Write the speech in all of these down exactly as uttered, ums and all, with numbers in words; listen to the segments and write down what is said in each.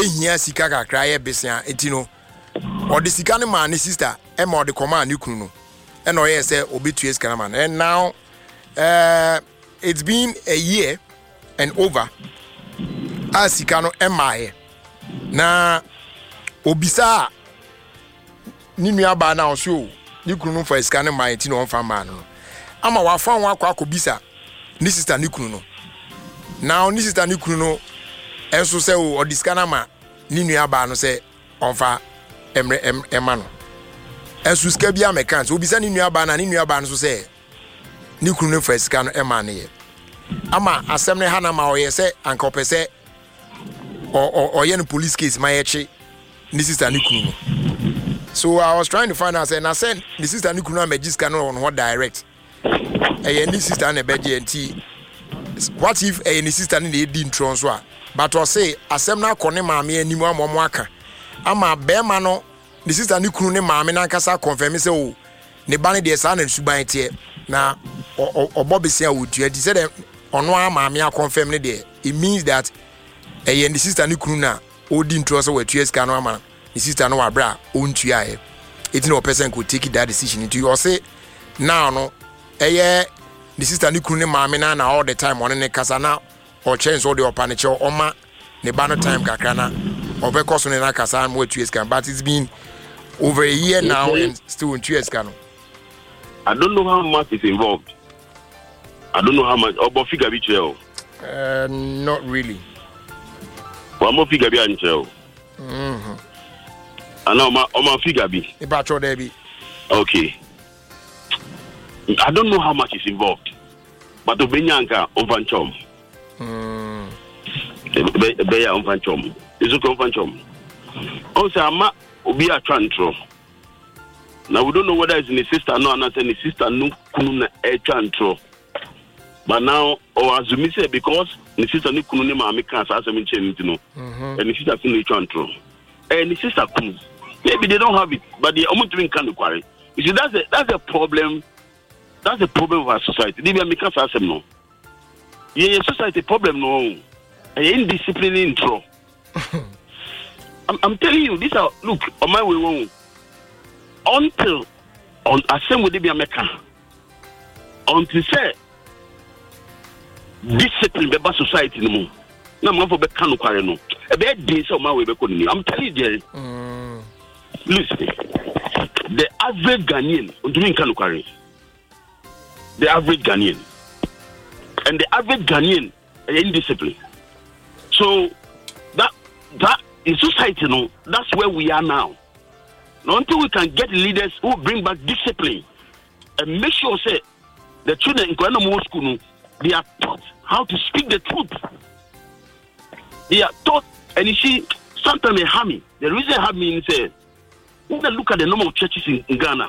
ehia sika kakra ye besia etino or the sika ne man sister e ma the command ni kunu no e no ye say obetue sika man. And now uh it's been a year and over as sika no e ma ye na obisa ni nua ba na oso ni kunu no for sika ne man etino on fa man no ama wa fa won akwa akobisa ni sister ni kunu no now ni sister ni kunu no enso say o diskana ma ni nua ba no say onfa emre ema no enso ska bia mekans obisa ni nua ba na ni nua ba no so say ni kunu no fa sika no ema ne ye ama asem ne hana ma o ye say anka opese o o ye no police case ma ye chi ni sister ni kunu no. So I was trying to find out say na say ni sister ni kunu no magiska no on what direct eh ni sister na beje enti what if eh ni sister ni dey di ntron so a but I say asem na kone maame animu amomo aka ama bema no the sister ni kunu ne maame na nkasa confirm say o ne ba ne de sa na suban tie na obobesia wotua di say ono a maame a confirm ne de it means that eh the sister ni kunu na odi ntro so watua sika no ama the sister no wabra ontua e it no person could take that decision into you say now no eh the sister ni kunu ne maame na na all the time on ne kasa na or change all the opaniche or ma ne bano time kakana or because on na kasa am two years can but it's been over a year now and still in two years can. I don't know how much is involved. I don't know how much or figure be trail. Uh not really. One more figure be an trail. Mhm. I know my my figure be. About your baby. Okay. I don't know how much is involved. But Obenyanka over chom. Mm. Be ya on chom. Is it on chom? Also, ama obi a trantro. Now we don't know whether it's in the sister no, not in the sister no kunu na e trantro. But now, or as we say, because the sister no kunu ne maame kan sa asem nche no, and the sister kunu trantro. And the sister kunu, maybe they don't have it, but they almost doing can quarry. You see, that's a that's a problem. That's a problem of our society. They be make us asem no. Yeah, society problem no. Indiscipline intro. I'm, I'm telling you, these are look on my way home. Until on assembly they be American. Until say discipline be society no more. Na man for be kanu kware no. E be dey say on my way be konu. I'm telling you, mm. Listen, the average Ghanaian doing kanu kware. The average Ghanaian. And the average Ghanaian is indisciplined. So that that in society, no, that's where we are now. Now until we can get leaders who bring back discipline and make sure say the children in Kwanamu school, they are taught how to speak the truth. They are taught, and you see, sometimes they harm me. The reason they harm me is say, when I look at the number of churches in, in Ghana,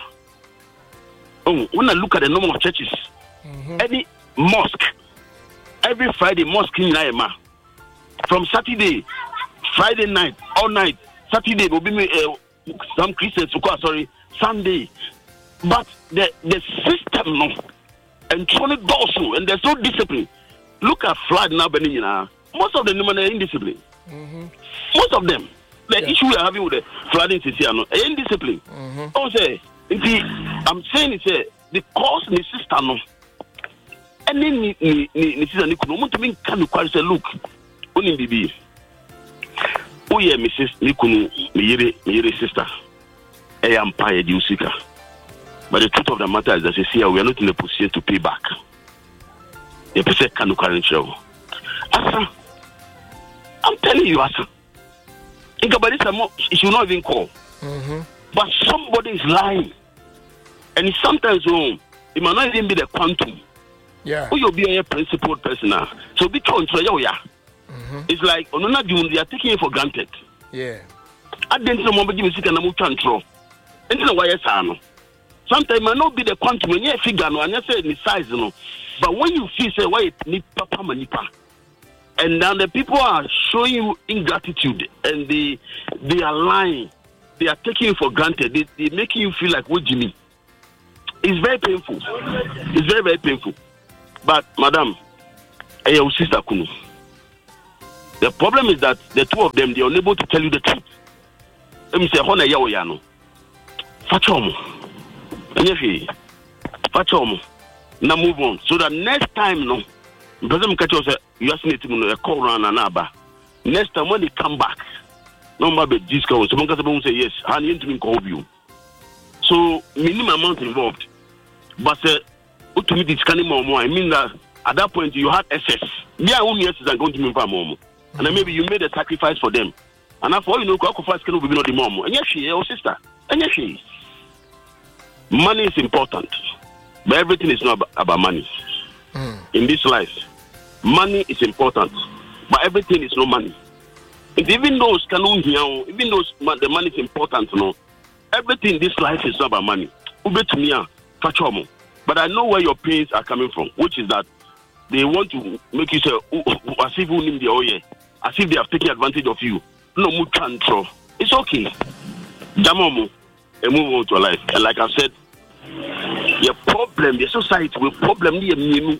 oh, when I look at the number of churches, mm-hmm. any mosque. Every Friday, mosque in Naima. From Saturday, Friday night, all night. Saturday will be uh, some Christians, sorry, Sunday. But the the system, no, and twenty also, and there's no discipline. Look at flood now, Benina. Most of them are indisciplined. Mm-hmm. Most of them. The yeah. issue we are having with the flooding is no, indiscipline. Mm-hmm. Oh, say, I'm saying it's uh, the cause in the system, no. Any ni ni ni sister ni kunu muntu min kan kwari say look oni bibi o ye missus ni kunu mi yire mi yire sister e am pay di usika, but the truth of the matter is that you see we are not in a position to pay back. The person can kwari show asa I'm telling you asa Inkabadi samo she should not even call. Mm-hmm. But somebody is lying, and sometimes oh, it might not even be the quantum. Yeah. Who you'll be a principled person now. So be control yeah. It's like on another they are taking it for granted. Yeah. I didn't know what you can control. And you know why yes, sometimes it might not be the quantum when you figure no and you say the size, no. But when you feel say why it need papa manipa. And then the people are showing you ingratitude and they they are lying. They are taking you for granted. They they making you feel like what Jimmy. It's very painful. It's very, very painful. But, madam, your sister Kunu, The problem is that the two of them, they are unable to tell you the truth. Let me say, Hona Yaoyano. Fachomo. Fachomo. Now move on. So that next time, no, President Kacho said, you ask me to a call around an abba. Next time when they come back, no matter discount, someone can say, yes, I need to call you. So, minimum amount involved. But, uh, to me, it's kind of more. I mean that at that point, you had excess. Yeah, only yes, I'm going to move more. And then maybe you made a sacrifice for them. And after all, you know, sacrifice can be not the mom. And yes, she, your sister. And yes, she. Money is important. But everything is not about money. Mm. In this life, money is important, but everything is not money. And even though even though the money is important, you know, everything in this life is not about money. But I know where your pains are coming from, which is that they want to make you say, as if you need the oil, as if they have taken advantage of you. No, it's okay. Jamomo, and move on to life. And like I said, your problem, your society with problem, and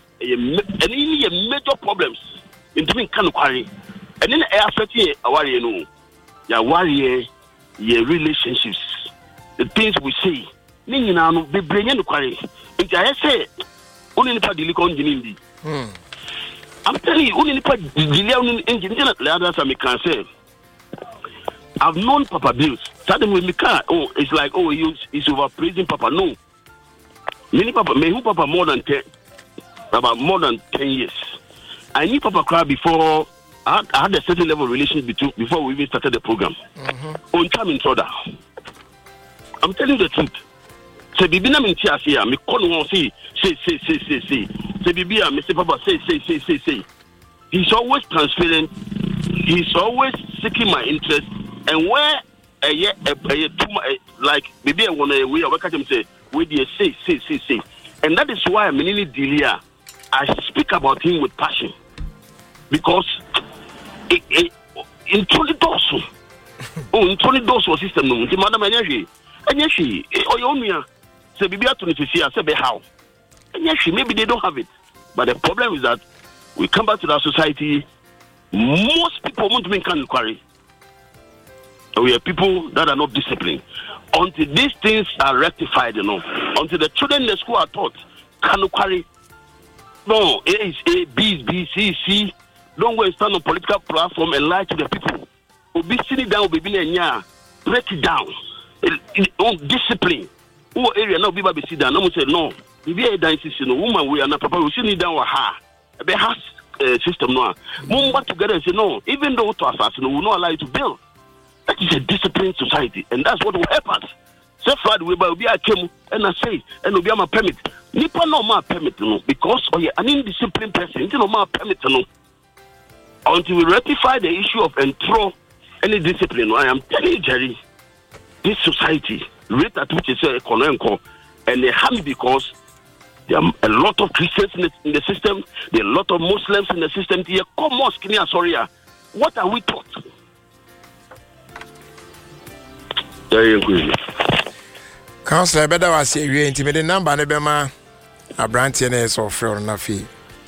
any major problems in doing can carry. And then I affect you, you know, your warrior, your relationships, the things we say. Nina, they bring in the quarry. And I say, only the Dilicon Ginindi. I'm telling you, only the Dilian engine, the others I can say. I've known Papa Bills. Suddenly, we can't. Oh, it's like, oh, he's, he's overpraising Papa. No. Many Papa, may who Papa more than ten, about more than ten years. I knew Papa Cry before. I had, I had a certain level of relationship between before we even started the program. Mm-hmm. On time in Troda. I'm telling you the truth. Say Bibi na me tia say me call no say say say say say say. Say Bibi a me say Papa say say say say say. He's always transparent. He's always seeking my interest. And where a year a too like Bibi one a way I work at him say we dey say say say say. And that is why I'm in Delia. I speak about him with passion. Because it, it, in twenty dollars, oh, in twenty dollars was system no. The madam energy, and yes, she, oh, you know, say Bibi at twenty fifty, I say how, and yes, she maybe they don't have it, but the problem is that we come back to that society. Most people want to make an inquiry. We are people that are not disciplined. Until these things are rectified, you know, until the children in the school are taught, can carry. No, A is A, B is B, C is C. Don't go and stand on political platform and lie to the people. We'll be sitting down, we'll be in a break it down. On discipline. Who area now be sit down? No one say no. If you are dancing, no woman, we are not proper. We sit down with her. Be has system now. Move back together and say no. Even though to assassin, we will not allow you to build. That is a disciplined society, and that's what will help us. Say Friday we will be a came and I say and will be a permit. Nipa no more permit no because oh yeah, an indisciplined person, no more permit no. Until we rectify the issue of entro any discipline, I am telling you, Jerry, this society rate at which is a economical and they harm because there are a lot of Christians in the, in the system, there are a lot of Muslims in the system. Here, come mosque, sorry, what are we taught? Councillor, better was you intimidating number, Nebema, a branch and a so for Nafi.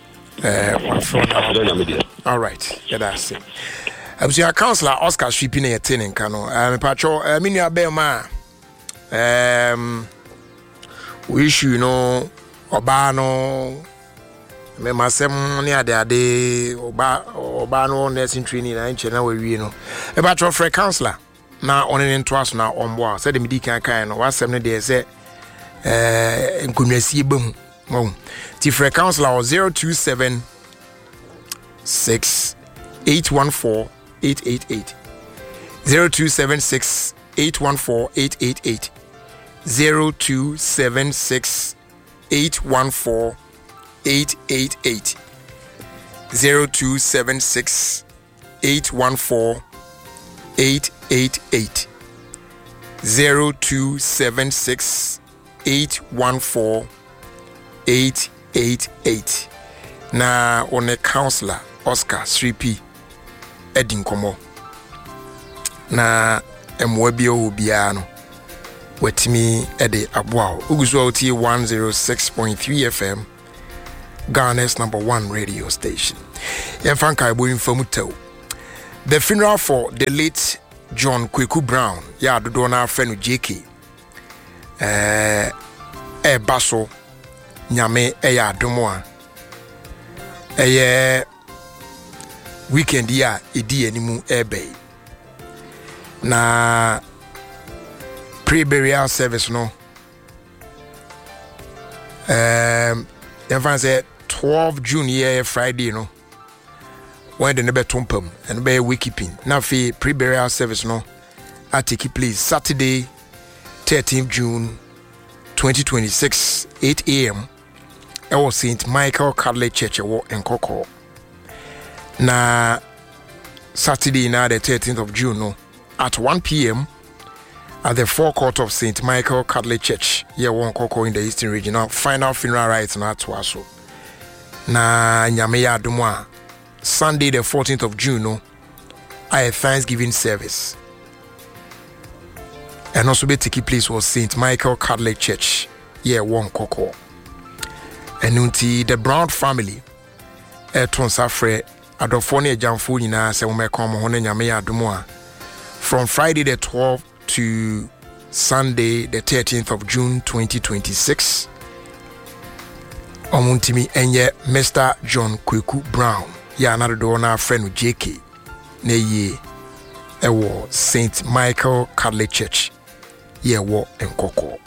All right, yeah, that's it. I was your councillor Oscar Shipping a tin in Cano. I'm Patrol, I mean, your Belma. Um, we should know Obano, Memasem near the day, Obano nursing training, and China, we know. A Patrol for a councillor. Now on an trust now on board. Said the medical kind of was seven days. Eh, and could see boom. Mom, Tifre Councillor zero two seven six eight one four eight eight eight zero two seven six eight one four eight eight eight zero two seven six eight one four eight eight eight zero two seven six eight one four eight eight eight zero two seven six eight one four eight eight eight. Na on a councillor Oscar three P Edin Komo na emwabio obiano wetimi ede aboa uguzo oti one oh six point three F M Ghana's number one radio station. Yemfanka ibo infamuto The funeral for the late John Kweku Brown, yeah, the donor friend J K. Eh, eh, baso, nyame, eh, ya, domoa. Eh, weekend, ya, idi, enimu, eh, bay. Na pre-burial service, no. Um, everyone said twelve June, yeah, Friday, no. When the nebe tumpum and be wikiping. Now for pre-burial service no. I take it please Saturday thirteenth June twenty twenty-six eight a.m. I was Saint Michael Catholic Church in Koko. Na Saturday now the thirteenth of June no at one p.m. at the forecourt of Saint Michael Catholic Church here one Koko in the Eastern Region. Now final funeral rites na atwaso. Na nyame ya adumwa Sunday the fourteenth of June no I had Thanksgiving service. And also be taking place was Saint Michael Catholic Church here one Koko. And until the Brown family Eton Safre Adofone Jamfu nyina se wo mekom ho na nyame ya adumwa from Friday the twelfth to Sunday the thirteenth of June twenty twenty-six. Omuntimi enye Mister John Kweku Brown. Ya another donor friend J K. Ne ye ewo Saint Michael Catholic Church. Ye wo enkoko.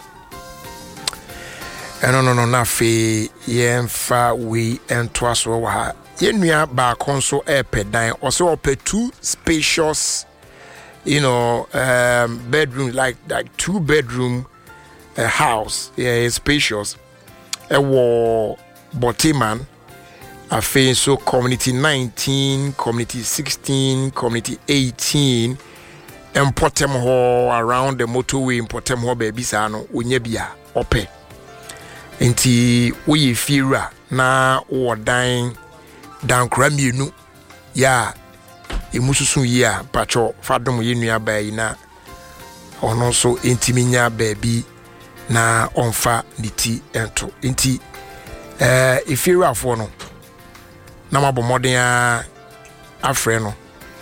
Eno no no na fe ye mfa we entwaso wa ha. Ye nua ba konso e pedan also ope two spacious you know um bedroom like like two bedroom uh, house. Yeah, spacious. Ewo Botiman I feel so community nineteen, community sixteen, community eighteen, and Potem Ho around the motorway in Potem Ho baby sano, Unyebia, Ope. Inti we fira na or dying down Cramunu, ya, Imususu ya, Pacho, Fadom Yinia bay na, on also intiminia baby na onfa niti ento. Inti, eh, if you are for no. Na mabo modern a afre no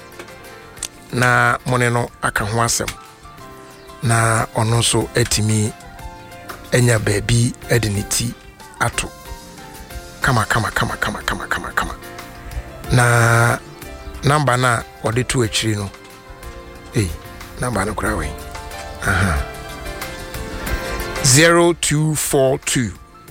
na mone no aka ho asem na ono so etimi enya baabi edeniti ato kama kama kama kama kama kama kama na number na ode to achiri no eh number no kura we aha zero two four two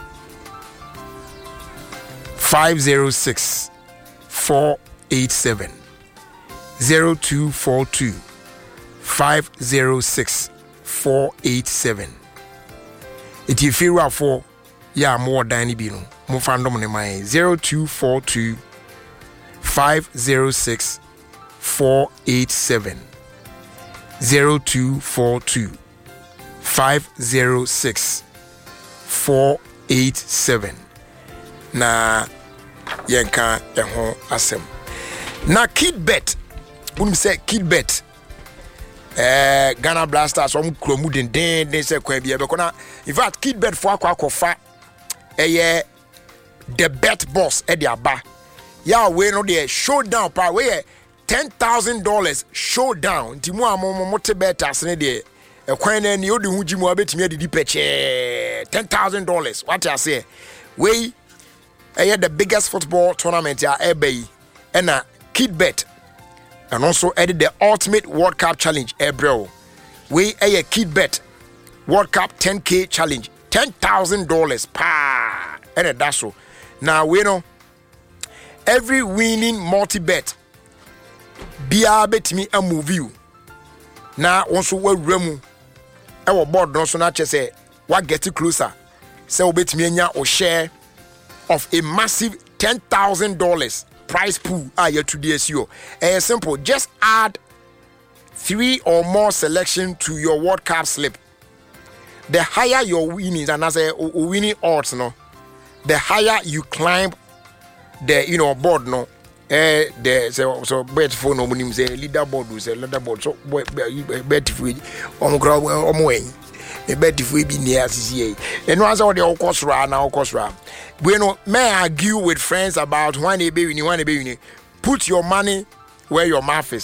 five zero six four eight seven zero two four two five zero six four eight seven. If you feel rough for yeah more than you know more fandom in my zero two four two five zero six four eight seven zero two four two five zero six four eight seven. Na yenka eho asem na kid bet wouldn't say kid bet eh Ghana Blasters om kromu den den den say kwa bia be kona in fact kid bet for akwa akofa eh the bet boss e dia ba ya we no the showdown pa we ten thousand dollars showdown nti mu amomo mote bet asene de e kwan na ni odi huji mu abetimi adidi peche ten thousand dollars what I say we eh the biggest football tournament ya ebay and a kid bet and also added the ultimate World Cup challenge ebro we a kid bet World Cup ten K challenge ten thousand dollars pa and a daso now we know every winning multi bet bia bet me a movie now also we remu our board no so na che say what get closer say bet me nya o share of a massive ten thousand dollars prize pool ah yeah to D S U. A simple, just add three or more selection to your World Cup slip. The higher your winnings and as a winning odds, no, the higher you climb the you know board, no. Eh, the so so bet for no money say leaderboard was a leaderboard so bet for omo crowd omo way. The bet if we be near C C A. And once all the all cost ra now cost ra. Bueno, may argue with friends about when they be winning, when they be winning. Put your money where your mouth is.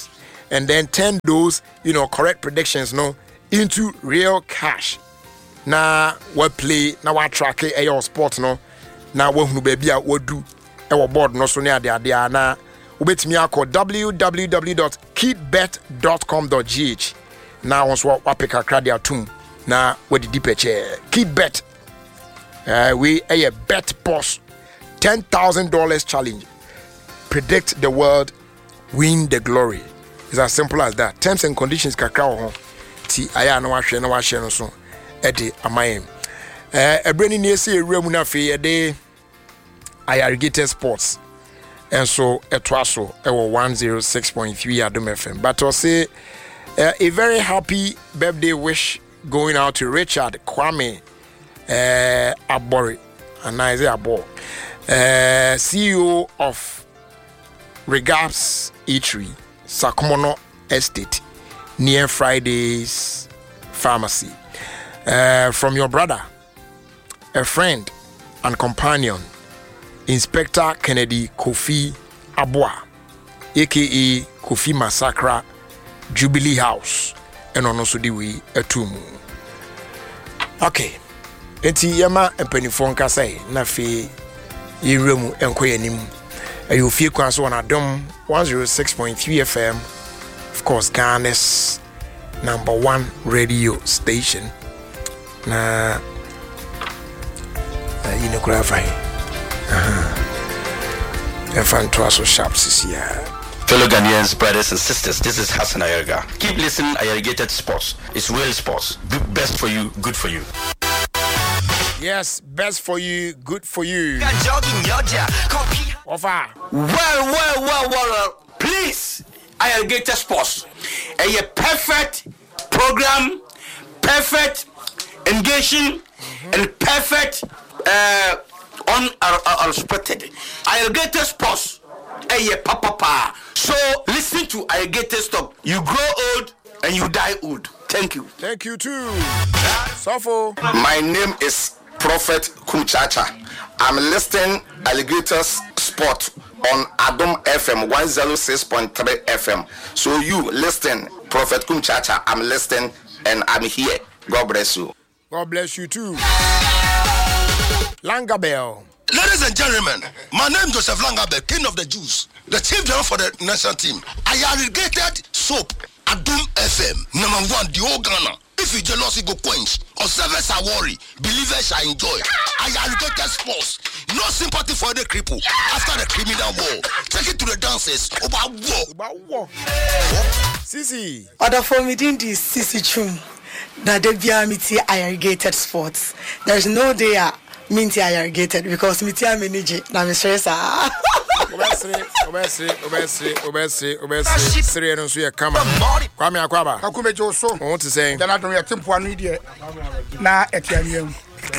and then turn those, you know, correct predictions no into real cash. Na what play, na what track a your sport no. Na wo hunu baby a wo do e wo board no so ne ade ade na ubetimi akọ w w w dot kidbet dot com dot g h. Na once what pick a crowd atum na what the deeper chair Kidbet. Uh, we a bet boss ten thousand dollars challenge. Predict the world, win the glory. It's as simple as that. Terms and conditions kakra ho. Ti aya na wa hwe na wa hwe no so. E de amayen. Eh ebrani ne ese ewura mu na fe e de Irrigated Sports. And so etwaso e wo one oh six point three Adom F M. But I say uh, a very happy birthday wish going out to Richard Kwame uh, Abori, and I say Abo, uh, C E O of Regaps Eatery, Sakumono Estate, near Friday's Pharmacy. Uh, from your brother, a friend and companion, Inspector Kennedy Kofi Abua, aka Kofi Massacre, Jubilee House, and also the way etumu. Okay, enti yama empanifon ka say na fe yiremu enkoyanim. Ayo fie kwan so na Adom one oh six point three F M, of course Ghana's number one radio station. Na uh, you know kura fine. Uh-huh. Fantastic sharps here. Fellow Ghanaians, brothers and sisters, this is Hassan Ayerga. Keep listening, Irrigated Sports. It's real sports. Best for you, good for you. Yes, best for you, good for you. Offer. Well, well, well, well, well. Please, Irrigated Sports. A perfect program, perfect engaging, mm-hmm. and perfect uh, unexpected. Irrigated Sports. Hey, papa, pa. So listen to Irrigated Stop. You grow old and you die old. Thank you. Thank you too. Sofo. My name is Prophet Kumchacha. I'm listening Alligators Sport on Adom F M one oh six point three F M. So you listen, Prophet Kumchacha. I'm listening and I'm here. God bless you. God bless you too. Langabell. Ladies and gentlemen, my name is Joseph Langabe, King of the Jews, the chief general for the national team. I irrigated soap, Adom F M, number one, the whole Ghana. If you jealousy go quench, or service are worry, believers shall enjoy. I irrigated sports, no sympathy for the cripple. After the criminal war, take it to the dances about war. About war. Sisi. Other for me, didn't this Sisi Chum, that they be amity irrigated sports. There's no day. Minti irrigated because minti amenije na me stress ah obesre obesre obesre obesre obesre sere no so ye kama kwame akwaba akumejo so won to say dana don ye tempo anu die na etiamiam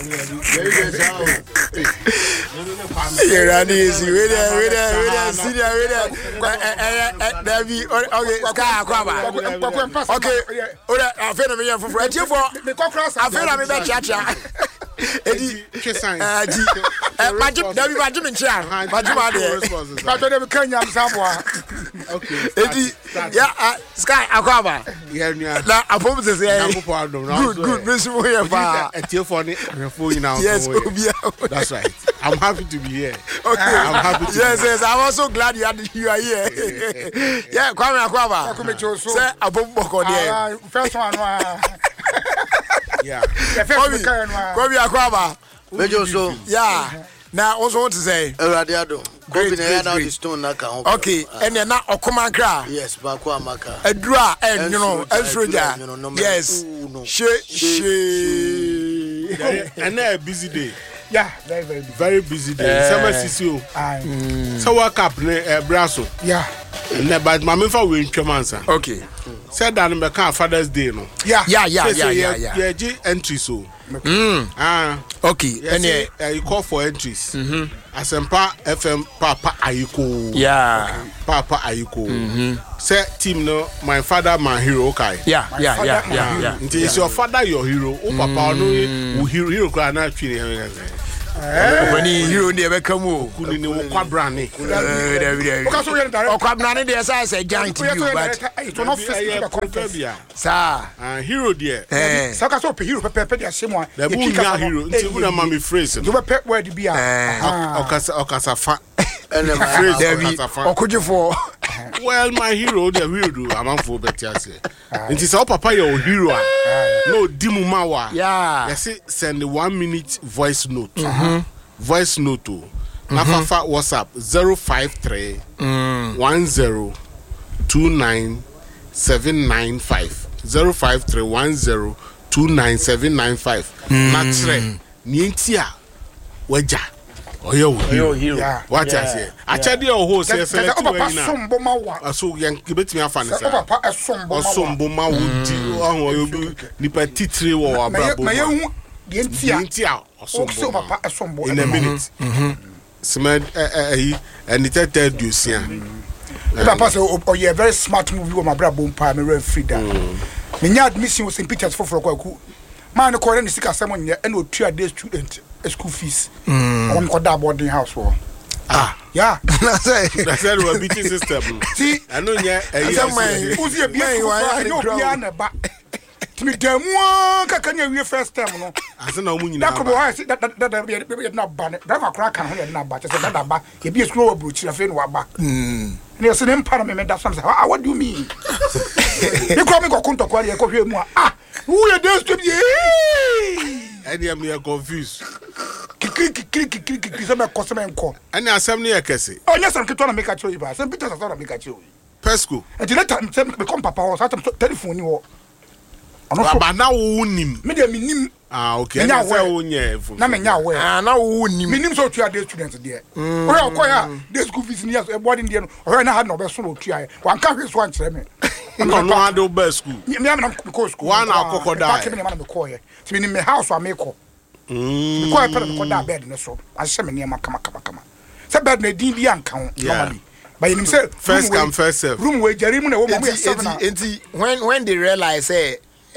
You're easy. Wait there, wait there, wait there, see there, wait there. There be okay. Sky Akwaba. Okay. Ora, I feel me for for. Eti for. I feel me be chacha. Edi. Eh di. Eh majum, there be majum in chair. Majum ade. But dem kan yam samwa. Okay. Edi. Yeah, Sky Akwaba. Yeah, yeah. Na apom se say. Good, good. Miss mo here pa. Eti for ni refo now. Yes, that's right. I'm happy to be here. Okay, I'm happy to yes, be yes. I'm also glad you, had, you are here. Yeah, Kwame Akwaba. Say Abomboko there. First one. Yeah. Kwame Akwaba. Mejo so. Yeah. Now, also want to say. Eradiado. Great, great, great. Stone naka. Okay, and then now Okumankra. Yes, Bakwa Maka. A draw, and you know, Elsroja. Yes. She, she. And a busy day. Yeah, very, very, very busy day. Summer C C O. So work up ne brasso. Yeah. Ne but my mefa we ntwamansa. Okay. Said that me can Father's Day no. Yeah, yeah, yeah, yeah, yeah, yeah. Yeah, G entry so. Mm. Ah. Okay. And yeah, you call for entries. Mhm. Asempa F M Papa Ayiko. Yeah. Papa Ayiko. Mhm. Say team no my father my hero okay. Yeah, yeah, yeah, yeah, yeah. It's your father your hero. Oh papa no hero hero cry na twi. Openi hero dey be come o. Kuni ni wo kwabrane. Eh David David. Because we are direct. Okwabrane dey say say giant you but it will not fit the contest. sir. Ah hero there. Eh. So ka so pe hero pe pe dey asemo. The bunya hero. Nti una ma me phrase. You be word be a. Okasa okasa fa. And the Phrase David okasa fa. Okujifo. Well, my hero, the hero do. I'm on for better say. It is our papa your hero. No dimu mawa. Yeah. You see, send the one minute voice note. Voice note to. Nafafa WhatsApp zero five three one zero two nine seven nine five zero five three one zero two nine seven nine five. Natre nientia waja. Oyo hero. Yeah. What I say? I tell you who say select you now. So yan kibet me afan say. Papa esombo. Osombo ma wudi ohun oyo nipa titire wo abrabo. Na ye hu de ntia. Ntia osombo. Papa esombo. In a minute. Mhm. Smed eh eh and the third you see. Papa say oh you very smart movie wo mabrabo mpa me referee da. Me nya admission Saint Peter's for for kwaku. Man ko re ni sika sem nya e na otua day student school fees. Mm. I'm got that boarding house for. Ah, yeah. That's it. That's a B T system. See, I know yeah. Who's your beer? You are na ba. Me demu ka kanya we first time no. Asa na omunyi na. Na ko bo ha that that that na ba. That ma kra kan ho na ba. Say that ba. Ye bi school wa brochi na fe no wa ba. Mm. Ne se ne mpa na me da some say, "Ah, what do you mean?" You come go kunto kwa ye ko hwe mu ah. Who you dance to be? And I'm here confused. Kiki kiki kiki kiki some customer enko. And asem ne yakese. Oh, yes, I'm kitwa na make a show you ba. Some Peter na make a show. Pesco. And the later say me come papa o, say telephone ni wo. Baba na wo nim. Me dey me nim. Ah, okay. Na say wo nye. Na me nya we. Ah, na wo nim. Me nim so tua day students there. O ya ko ya day school fees ni e boarding there no. O ya na had no be so tua. Wan ka hwe so an kire me. No no ado be school. Me am na ko school. One akoko da. Back me na me ko ye. Ti me nim me house wa me ko. Mm. Ko e pere me ko da bed ne so. A hye me niam kama kama kama. Say bed na din bi anka ho normally. But you say first come first serve. Room we jari mu na wo mo ye seven. When when they realize say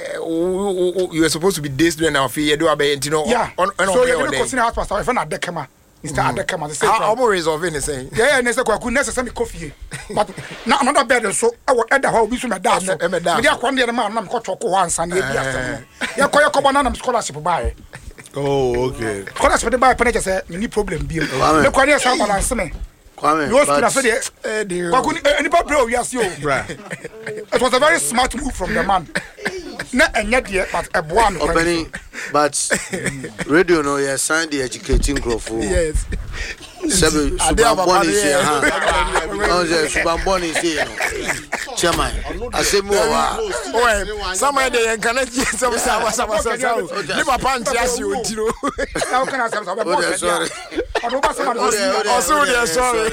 uh, you were supposed to be day student now, you do about you know. Yeah. On, on so you go to house pastor if na dekema. Mister Adekema say. How more resolve anything? Yeah, yeah, nese kwa ku nese me coffee. But na another bed so e wo eda ho obi so me da so. Me dia kwa ndie ma na me ko choko ho ansa na e bi asem. Ya kwa yakobo na na scholarship buy. Oh, okay. Scholarship dey buy penny say you need problem bi. Me kwa dey say balance me. Kwame. You school na say dey. Kwa ku any problem we ask you. It was a very smart move from the man. Na enye de but e boa me. Opening but radio no you sign the educating growth. Yes. Seven Subamboni is here. No, the Subamboni is here. Chairman, I say more. Oh, somewhere they can get some some some some. Never pants as you do. How can I say something? Sorry. Also, they're sorry.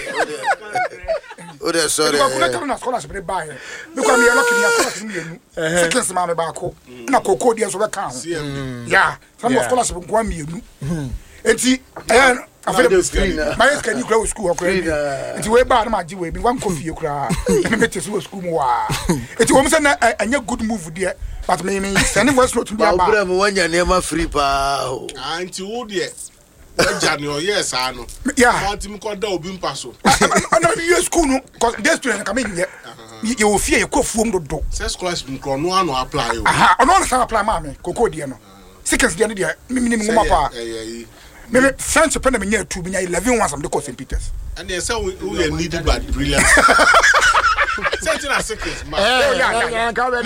Oh, they're sorry. Because we not scholarship they buy. Because me lucky me scholarship me. Second man me back ho. Na koko dey so be kan ho. Yeah. Some scholarship go me nu. Enti eh I feel my can you go school okay. Enti we ba na ma ji we bi wan coffee kura. Me me tese school mu wa. Enti wo me say na anya good move there. But me me sending voice note to me about. Problem one ya never free pa. Auntie wo there. January yes I know. Yeah. Want him ko da obi mpa so. No you school no cause this student come in here. You will fear you go fuom do do. Say scholarship nko no ano apply o. Aha, ono na say apply ma me koko die no. Seconds die no die me me mu ma pa. Eh eh. Me me French pen me nya two me nya eleven once am the course Saint Peters. And they say we we need but brilliant. Setting a seconds man. Oh yeah, yeah.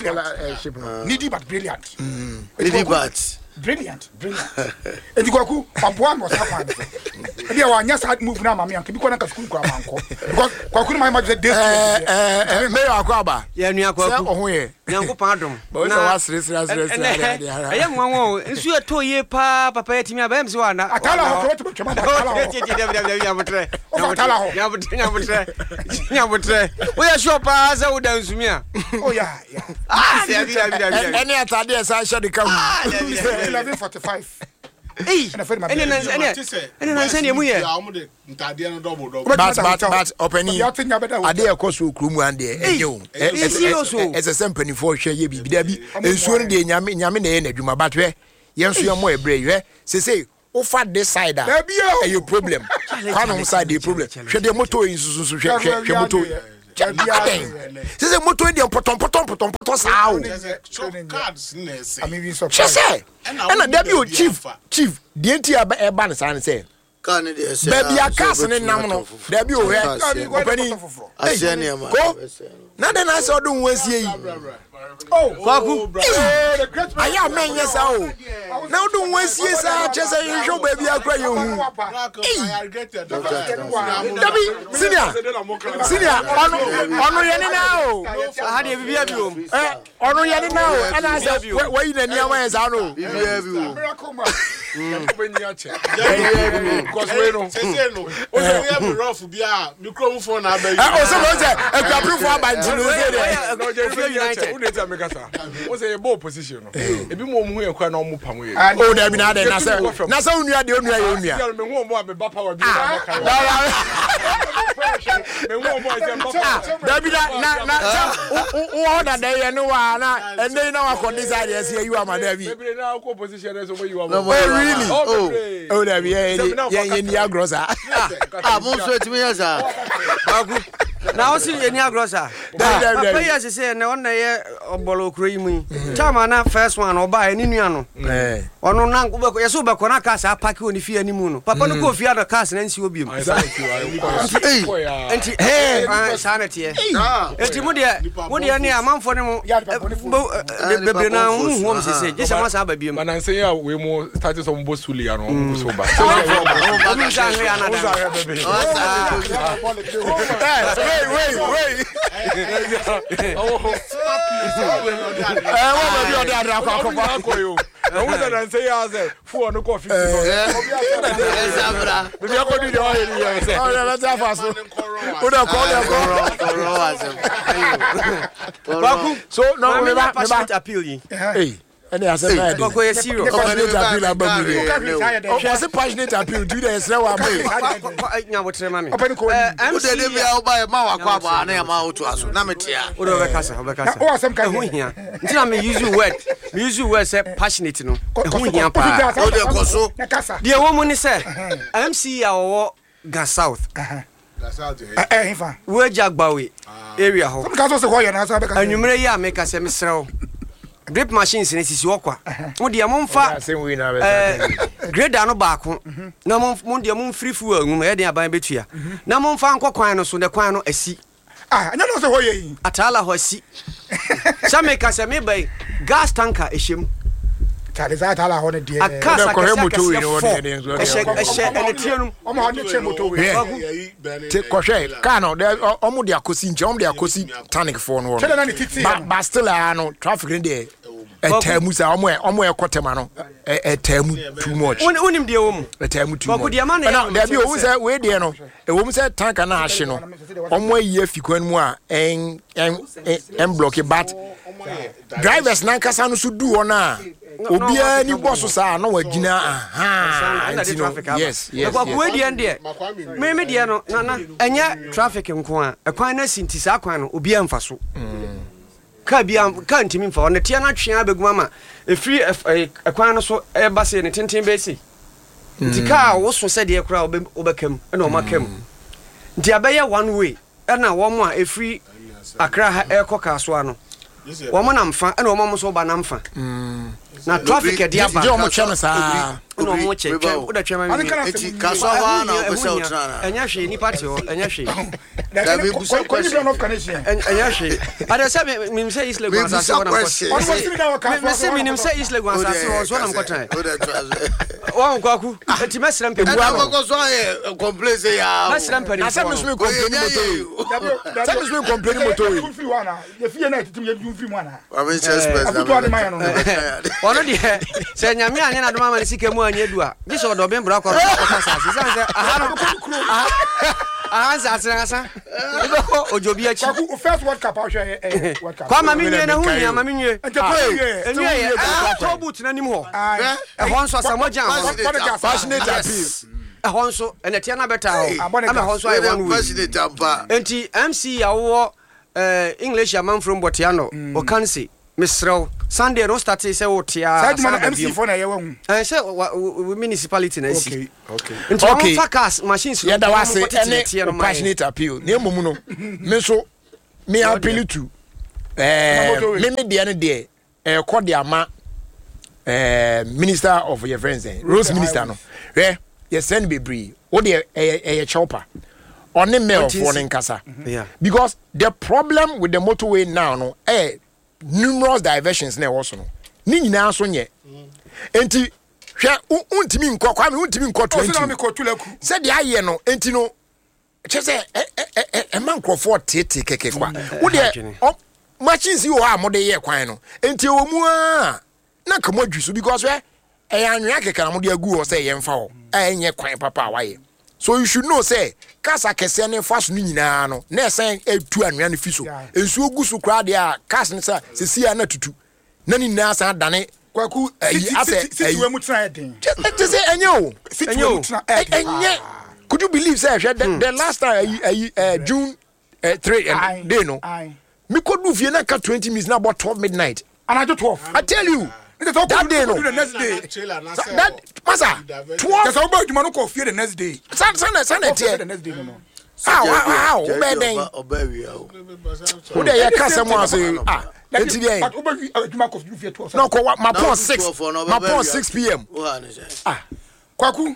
Needy but brilliant. Needy but brilliant, brilliant. And you go ku papoa mo sa kwan. E dia wa nya side move na ma me anka bi ko na ka school kwa manko. Because kwa ku my match day. Eh eh me ya kwa ba. Ya nua kwa ku. Se ohun ye. Nyankopon adom. Bo so wa sire sire sire sire. Aya mo anwo nsu eto ye pa papa ya timi abam se wa na. Atala ho to to ma atala ho. Ti ti ti ya mutre. Atala ho. Ya mutre ya mutre. Ya mutre. O ya sure pa za wo dan sumi a. Oh yeah, yeah. Ah, ya bi ya bi ya bi. Any atade e sa shade ka hu. eleven forty-five. Hey, ene na ene ene na nsane mu ye. But but but openi ade e koso krumu ande enyo. It's a sempani for hwe ye bibida bi ensuo no de nyame nyame na ye na dwuma batwe yenso ye mo ebre hwe se se Over this side, a your problem. Can't side the problem. Should the motor is motor. This is a motor in the potom potom potom potom sound. I mean, so she say, and a debut chief, chief, the entire ban sign say. Baby, a cousin in Namno, debut, opening. Go. Now then, I saw doing was ye. Oh, Kwaku. I am man, yes, oh. Now do one see, sir, just a usual baby. I cry you. Debbie, senior, senior, honor Yanni now. I had a view. Honor Yanni now, and I said, where you the near ways, I know. Because we know. We have a rough beer, microphone. I also was a couple for by United. What's a ball position? A bit more who are quite normal. Oh, there be another. Now, so you are the only one. You are the Bapa. There be that. What are they? And they know what this idea is here. You are my Debbie. Position is where you are. Oh, really? Oh, there be a grocer. Ah, most of me as a. Now, see any grocer. Players say, no one there or Bolo creamy. Tamana, first one or buy any Niano. Or no, Yasuba Konaka, Paco, if you any moon. Papa, no go for other cars and you will be. Hey, sanity. It's Mudia, Mudia near a month for them. The now, whom she said, yes, I must have a beam. And I say, we more started some Bosuli and so bad. Wait, wait, wait. Oh, I wouldn't say as a four no coffee. Maybe I could do the oil. Let's have us. So, no, we have appeal. Hey. And I said, I was a passionate appeal to the slow. I'm now what's the money? I'm buy a Mawa and I'm out to us. Namatia. Or some kind of here. Tell me, use your word. Use your word, passionate. No, dear woman is said, M C our gas south. Where Jack Bowie area. And you may make us a misrow. Drip machines in this walk. What the amount for great down back. No more the moon free fuel, Mudia by Betia. No more found Coquino, so the Quano a sea. Ah, and also Atala was sea. Some make us a maybe gas tanker is him. A casa to take Cochet, Cano, there's almost their cousin, John, their cousin, tonic for no, but still, I know traffic in there. A termus, somewhere, Cotamano, a term too much. When him the home, a term too much. There be always a way, dear, no, a woman said, Tank and National, on way, if you can more, and block it, but drivers, Nankasano should do on now. Obia ni boss sa na wagina aha yes yes kwa kwa die ndie me me die no na na enya traffic nko a ekwan na sinti sa kwan no obia mfa so ka bia ka ntimi mfa on tie na twen abeguma ma efri ekwan no so e ba se ne tenten be si ntika wo so se de kura obekam na o makam nti abaye one way na wo mo a efri Accra ha e koka so ano wo mo na mfa na wo mo so ba na mfa na traffic e dia ba jo mo chama sa no mo che o da chama mi eti kasowa na o se utrana enya hwe ni party o enya hwe da bi buso question of connection enya hwe ada se mi say isle go asa so na ko me say mi nim say isle go asa so na ko tan wa ko aku eti mesram pe bua mo ko so e complain say ya mesram pe na say mi so mi complain moto say mi so mi complain moto yi fi wa na ye fi na titim ye bi fi mu ana wa me chest press na ono di se nyame anye na doma ma sike mu anye dua bi so do be mbra ko ko sa se se aha no aha sa sa sa ibo ko ojobi achi ku first world cup ahwe eh world cup kwa ma minye na hu nya ma minye enye ye to boot na nim ho eh ho nso asamoja passionate appeal eh ho nso ene tia na beta ho ama ho nso ai one passionate ampa enti M C ya wo eh English man from Botiano o kan say Misro Sunday no start say what ya. Side man M C for na ye wu. Eh say municipality na si. Okay. Okay. Okay. Focus machines. Yeah, that was any passionate appeal. Ne mumu no. Me so me appeal to eh me me dey and dey eh call the ama eh minister of your friends eh Rose minister no. Eh you send be bree. O dey eh eh chopper. On the mail for nkasa. Yeah. Because the problem with the motorway now no eh numerous diversions na also no ni nyina so nye enti hwe untimi nkọ kwa me untimi nkọ twenty se de aye no enti no che se e man crofo tete keke kwa wo de machines yo ha mo de ye kwan no enti o mu a na kamo adwiso because we e anwea keke na mo de agu o se ye mfa ho e nye kwan papa waye. So you should know say kasa kese ne faso ni nyina no na esen etu anwea ne fiso ensu ogusu kra de a kas ne sa sesi na tutu na ni na san dane kwaku ase sisi we mu try den just say enye o enye could you believe say the, the last time uh, June uh, three uh, day no me could do fie na ka twenty minutes na about twelve midnight and I do twelve I tell you that day no the next day that masa twelve that's how about you man go fear the next day san san san the next day no no how how obeden who dey kasa mo ase ah enti dey but obawi aduma ko fear twelve no ko ma pon six ma pon six p.m. ah kwaku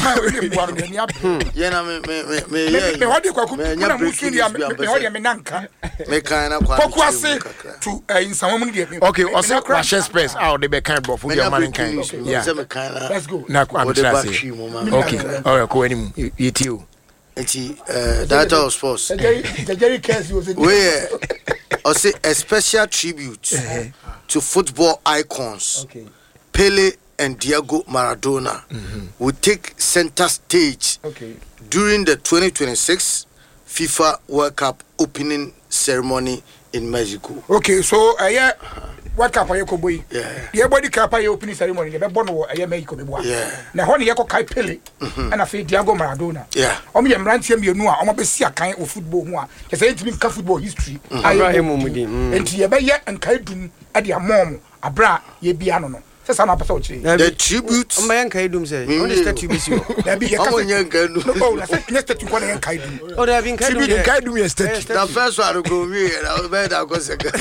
ye na me me me me me hodi kwaku na musu dia me hodi me nanka me kan na kwa kwaku ase to insan mu dia okay ose crash express how they be kind of your man kind yeah let's go na I'm trying to say okay all right ko enimu yeti o enti uh data of sports the Jerry Kess was we or say a special tribute to football icons okay Pele and Diego Maradona mm-hmm. will take center stage okay during the twenty twenty-six FIFA World Cup opening ceremony in Mexico. Okay, so uh, yeah, World Cup ayo ko boy. Yeah. The body cup ayo opening ceremony. The born wo ayo Mexico be boa. Yeah. Na ho ne yeko kai Pele and afi Diego Maradona. Yeah. Omo ye mrantie mienu a omo be si akan o football ho a. Ke say ntimi ka football history. Abraham Mumudi. Enti ye be ye nkai dum ade amom abra ye bia no no. The tribute on my uncle Dum say, only statue be you. There be a Kaidu. Oh, that's a statue one and Kaidu. Oh, they have been Kaidu. Kaidu is statue. The first one to go me, I bet I was a girl.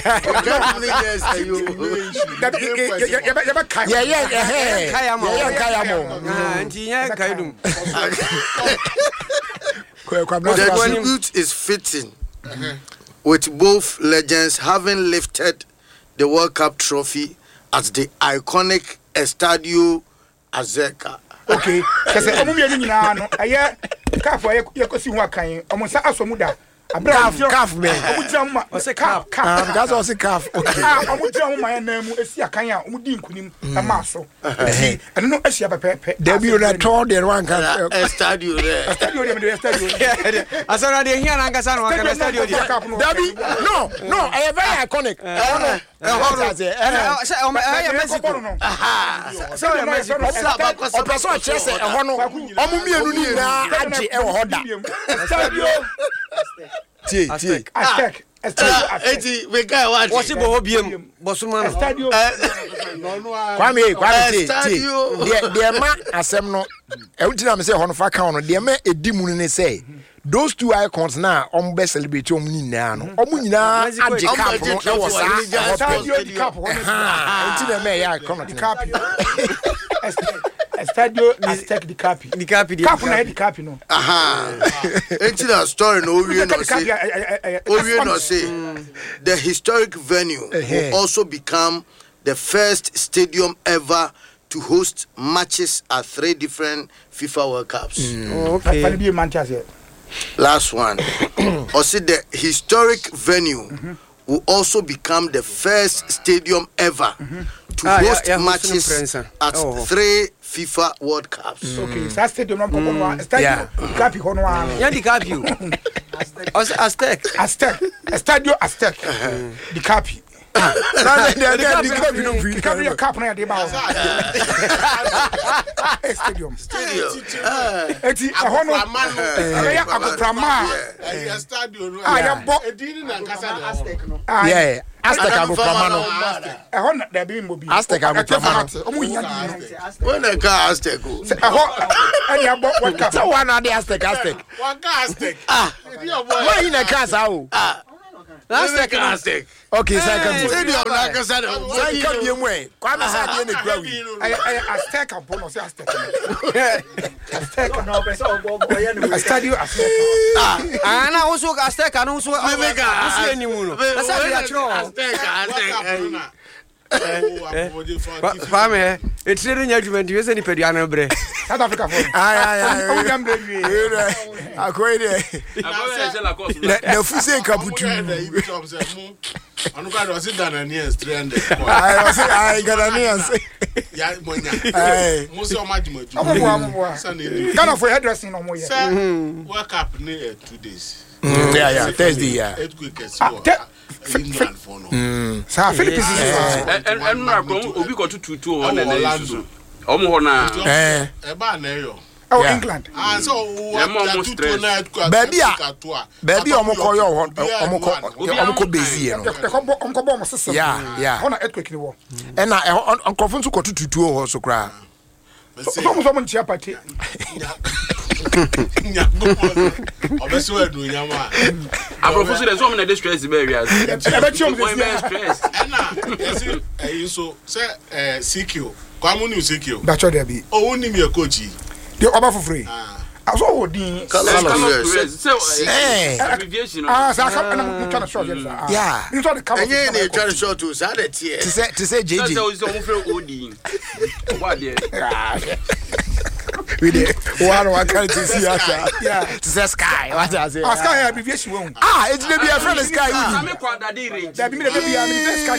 Yeah, yeah, yeah. Kayamo. Kayamo. And yeah, Kaidu. The tribute is fitting with both legends having lifted the World Cup trophy at the iconic Estadio Azteca. Okay, kasi omo mi enu nyina no aye kafo aye yakosi hu akan omo sa asomuda Calf, calf, man. Omo jam ma o say calf, calf. That's also calf. Okay. Ah, omo jam ma na mu esi akan a omo di nkunim na ma so. Eh, eno no asia pepepe. There be na tour there one can Estadio there. Estadio there, me estadio. Asana de here na ngasa no kan estadio there. There be no, no, I very iconic. Eh, eh, say o eh Mexico. Aha. So o Mexico. O person chese e ho no. Omo mienu ni na age e ho da. Estadio. Tie, tie. Aztec. Eti we guy watch. What's it bo biem? Bosuma no. Estadio. Kwame, kwame tie, tie. De de ma asem no. E wutina me say ho no fa kan no. De ma edi mu ne say. Those two icons now on best celebrate om nyina no. Om nyina age cap no e wo sa. Estadio di cap. Ah, wutina me ya icon di cap. Estadio Aztec di capi. Di capi di cap na di capi no. Aha. Enti na story no we no say. We no say the historic venue will also become the first stadium ever to host matches at three different FIFA World Cups. Mm. Okay. Last one. Also the historic venue mm-hmm. will also become the first stadium ever mm-hmm. to ah, host yeah, yeah, matches at oh. three FIFA World Cups. Mm. Okay, so stadium no mm. Estadio Capi hono wa. Ya di Capi. Aztec. Aztec. Estadio Aztec. Di Capi. Na de de di club no free. Can be a cup na dey ba. Stadium. Stadium. Eti ehọ no. Eh agoprama. Eh stadium. Ah ya bo. Edini na nkasa de. Yeah. Aztec agoprama no. Ehọ na dey be mo bi. Aztec agoprama no. Omo nya di. When the car Aztec. Ehọ any abo what cup. So one na dey Aztec Aztec. One car Aztec. Ah. Why in the casa o? Ah. Aztec Aztec. Okay, second. Stadium na nkasa de. Sai ka bi mu e. Kwa na sa dey na kura wi. Ay ay Aztec abo no say Aztec. Aztec no be so go go ya no. Stadium Aztec. Ah, ana uso Aztec ana uso. Uso enimu no. Na sa dia tro. Aztec Aztec. Fame, etire nya adwuma ndi wese ni pedua na bre. South Africa for. Ay ay ay. O yam bre wi. Akoy de. Na fuse kaputu. Anu ka do sit down and here three hundred. Ay, o se ay Ghanaians. Ya monya. Ay. Mo se o ma dimo ju. Omo mo omo. Ghana for hairdressing no mo ye. Work up near two days. Yeah, yeah, Thursday, yeah. Earthquake is England for no. Sa Philippines and and na ko obi ko tutu tu o na na su. Omo ho na. Eh. E ba na yo. Oh, England. Ah, so what tutu na earthquake. Baby a. Baby omo ko yo ho. Omo ko omo ko bezi e no. They come omo ko bo mo system. Yeah, yeah. Ho na earthquake ni wo. E na onkofo nso ko tutu ho so kra. So mo so mo ntia party. Obese we do nyama. Abrofo so dey so me na dey stress be area. E be chiom dey stress. E na yesi eh so say eh C Q. Kwa mu ni C Q. Da cho dey bi. O woni me coach. The oba for free. Ah. Aso odin. Eh. Abbreviation. Ah, sa ka na mo try to show you. Yeah. You try to cover. Enye ni try to show to sa de tie. To say to say J J. So so mo free odin. What there? We dey one one kind to see us. Yeah. To say sky. What I say? Ah, sky abbreviation won. Ah, it dey be a friend sky we. Na me kwada dey range. Da bi me dey be a me sky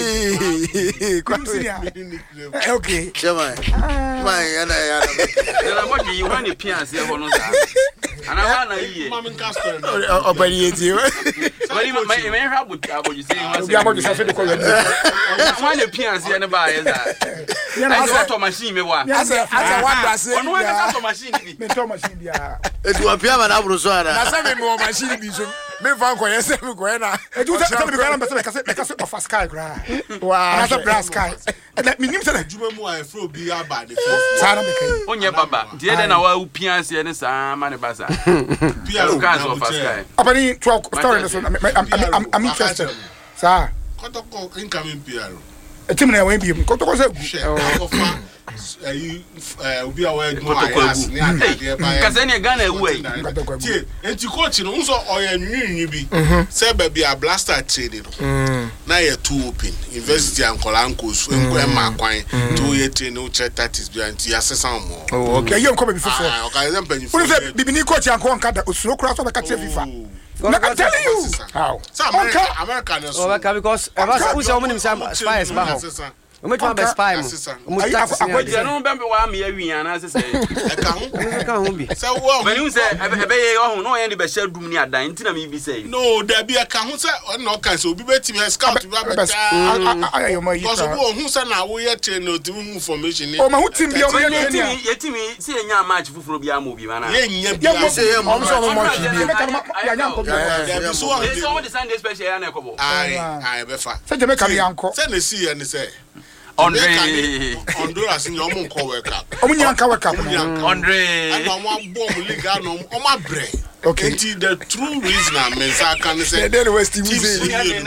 ni nickname. Okay. Chama. Man yana yana. Na mo di you want pians here hono sa. Ana wa na yi. Mama nka story. Obani eti. Bari ma me me hwa but aboju say you Obi aboju say dey call you. Wa na pians here na ba ye za. Na say auto machine me wa. Ase ase one do say. Ono wa ka auto machine bi. Me to machine bia. Etu apia ma na buru so ara. Na say me mo machine bi so. Me fan ko yes me ko na. Etu say me bia na be say ka say ka say of sky gra. Wow. Na say brass sky. Let me nim say Juma mu a fro bi aba de first. Sa na me kai. Onye baba. Die de na wa u pians here ne sa ma ne ba sa. Pia o Cars of sky. Apani twelve story so I'm I'm interested. Sa. Kotoko incoming P R. Etim na wen bi mu. Kotoko say Ofa eh eh obi a wa mo ayas ni ade ba ya. Kase ne Ghana ewu ai. Tie, enti coach no nso oya nwinwi bi. Say ba bi a blaster trade no. Na ye too open. University Ankola Ankosu enko e ma kwan. To ye train no check tactics bi anti asesa mo. Oh, okay. you come before. Ah, okay, them penny. Who say bibini coach anko anka da osuro kura so be ka FIFA. I'm telling you. How? Some American American is. Oh, because ever who say omo nim some spies ba ho. O me twa be spy mo. O mo tax ni. Akwadi no be wa me awi ana se se. E ka ho. E ka ho bi. Say wo. Mani un say e be ye ho no ye ni be share dum ni adan ntina me bi say. No, there be e ka ho say no kan so obi betimi scout bi abeta. I am my. Because wo hu say na wo ye train no ti information ni. Oh, ma hu tim bi o mo ye ni. Ye timi say nya match fufuro bi am obi mana. Ye nya bi. Ye say ye mo so mo match bi. Ya nya ko bi. Ya bi so Ye so the Sunday special ya na ekobo. Ai, ai be fa. Say Jamaica bi anko. Say na see and say Andre Honduras ni omo nko wake up. Omo nyanka wake up. Andre. And omo bomb league no omo bre. Okay. Until the true reason I mean say can say. Then West Team say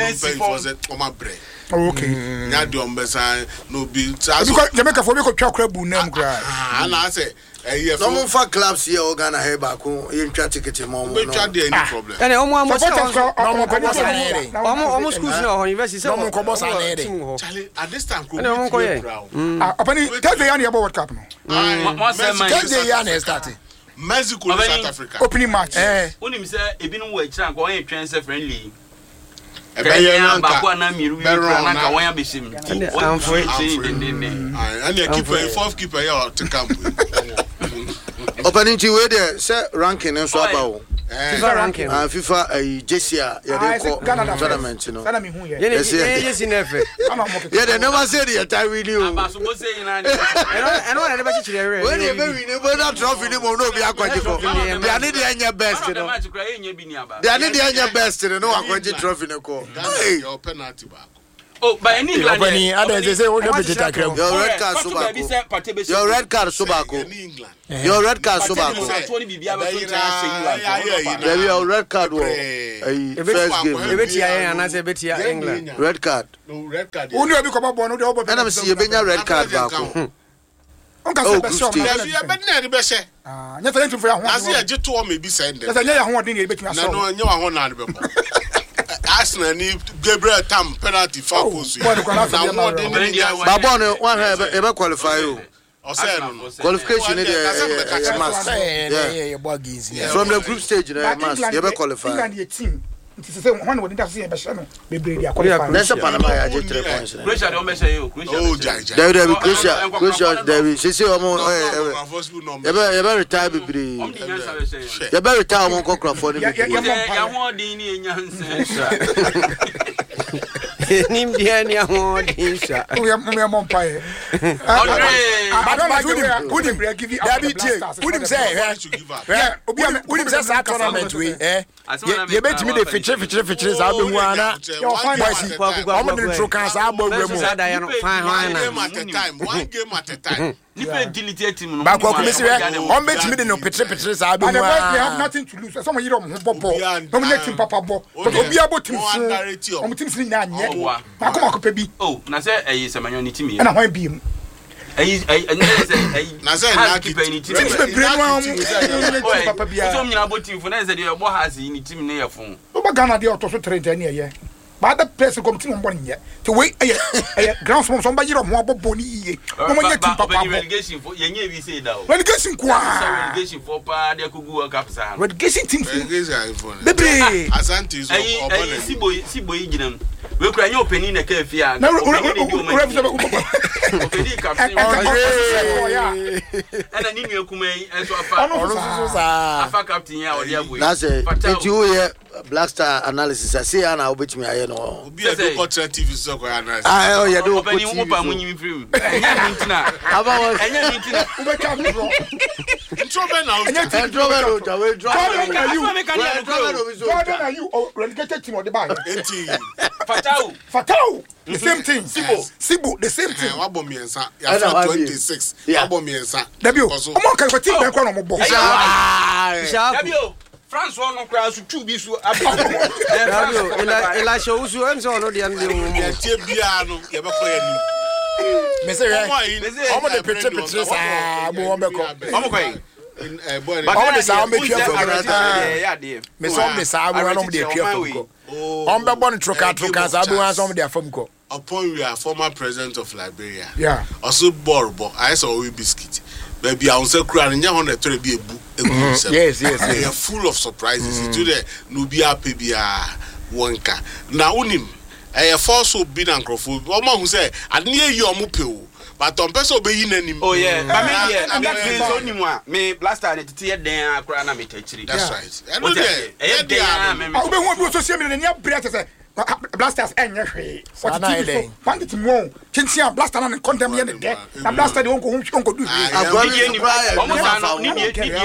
omo bre. Oh, okay. Nya di ombesa no be. Because Jamaica for me ko twa kra bu nam gra. Ah, na say eh no mo fa clubs here o Ghana he ba ko ye ntwa ticket mo mo. We twa dey any problem. Ene omo amo se Omo ko boss omo omo schools na ho university se omo ko boss na ere. Charlie, at this time Ene omo ko ye. Ah, apani tell the yan about World Cup no. Mo say man. Can they yan start? Mexico and South Africa. Opening match. Eh. Onim say ebinu wo akira nko wan twen say friendly. E be ye na ba kwa na miru wi na ka wan abeshim. I'm for it. Ah, and the keeper, fourth keeper here to camp. Opening ti we there say ranking nso aba o. FIFA ranking. Ah, FIFA uh, J C A yeah they call tournament you know. Sana mi hu ye. Yes, yes, never. Yeah, they never say the entire video. Abasubo say na. And one never teach you. When you be we not trophy ni mo no be akwaje ko. They are need the anya best you know. They are need the anya best you know akwaje trophy ne ko. Hey, your penalty back. Oh, by any England. Open others say what you take crem. Your red card Sobako. Your red card Sobako. Your red card Sobako. There be your red card wo. First game. Ebetia and I say Betia England. Red card. No red card. Who know become born the obo. And I'm see you benya red card back. Oh, good stage. You be na be say. Ah, nya fa for ho. As you to o me bi send. Nya fa nya ho dey betumi aso. No, nya ho na be bo. Arsenal ni Gabriel Tam penalty for post. Now what dey need Babon one e qualify you. Qualification is a must. From the group stage, you must. You qualify. England your team. It is the one when that's the best. Maybe they are qualified. That's a Panama. I just three points. Croatia don't measure you. Oh, Jaja. There will be Croatia. Croatia. There will. She say, "Omo, you better, you better retire, baby. You better retire, omo, go Crawford." Nim dia ni ahon insha. We are we are Mompae. I don't like who who dem give you who dem say eh obi who dem say that tournament we eh ye betimi dey feature feature feature za be hu ana boys omo dey throw can sa agbo wura mu fine game at a time one game at a time. Different delete team no. Ba ko komisi we omo betimi dey no feature feature za be hu ana. And they have nothing to lose. Some of you don't bobo. No me team papa bo. But obi abo team so omo team sin na anye. Ma ko ma ko pe bi. Oh, na say eh Semenyo ni team here. Na hwan bi mu. Eh eh say na say na keep any team. Team be brain one mu. Papa bia. So nyina bo team for na say dey bo has ni team na yefun. Oba Ghana dey oto so trade na ye. But the person come team mbon ye. To wait eh eh ground small so ba yiro mo abobo ni iye. No mo nye team papa. Relegation for ye nye bi say da o. Relegation kwa. Relegation for pa dey kugu World Cup sa. Relegation team. Relegation for. Bebre. Asante so obon. Eh siboy siboy ginam. We kura nye openi na ka afia. Na openi captain. Ana ni nwe kuma enso afa. Ono so sa. Afa captain ya odi aboy. That's it. It you here Black Star analysis. I see ana obetimi aye no. Obi e do culture T V so ko analysis. Ah, oh yeah, do openi mo pa mo nyimi film. Enya mintina. Aba was. Enya mintina. Ube ka mi bro. Intro be now. Enya intro be no. Jawe drop. Jordan are you relegated team or the bag? eighteen. Fatau. Fatau. The same thing. Sibo. Sibo. The same thing. Wa bom yensa. Ya fa twenty-six. Wa bom yensa. Dabio. Omo kan ko team ben ko no mo bo. Dabio. France won no cry so two bi so abi. Dabio. Ila ila show so em so no dey am dey mo. Ya tie bia no ye be ko ya ni. Me say omo dey picture picture sa bo won be ko. Omo ko yi. Omo dey sa omo be twa for. Me so omo dey sa bo no mo dey twa for. On be born troka troka za be wan some dey afam ko. Upon we are former president of Liberia. Yeah. Also Borbo, I saw we biscuit. Baby I say kura nya ho na tore bi ebu. Yes, yes. They are full of surprises. To the no be happy bia wonka. Na unim eh force so bi na nkrofo. Omo hu say ade ye yi omo pe o. But on person obeyi nanim. Oh yeah. But me here, I'm not so ni mo. Me blaster na tete den akura na me tachiri. That's right. And there. Eh there. Me hu bi social media na nya say Blasters enya hwe. What T V so? Bandit mo. Chinchia blaster na condemn ye de. Na blaster de wonko wonko do. Agwani ni almost no ni ni